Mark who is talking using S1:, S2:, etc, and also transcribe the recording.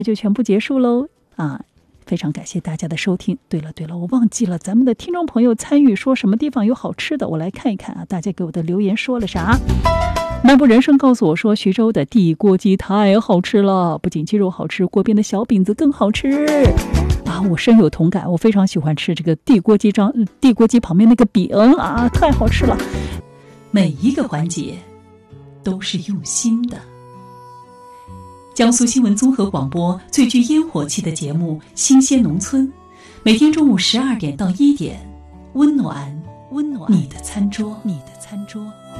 S1: 就全部结束喽啊！非常感谢大家的收听。对了，我忘记了，咱们的听众朋友参与说什么地方有好吃的，我来看一看啊，大家给我的留言说了啥？漫步人生告诉我说，徐州的地锅鸡太好吃了，不仅鸡肉好吃，锅边的小饼子更好吃啊！我深有同感，我非常喜欢吃这个地锅鸡旁边那个饼啊，太好吃了。每一个环节都是用心的。江苏新闻综合广播最具烟火气的节目《新鲜农村》，每天中午12点到1点，温暖你的餐桌。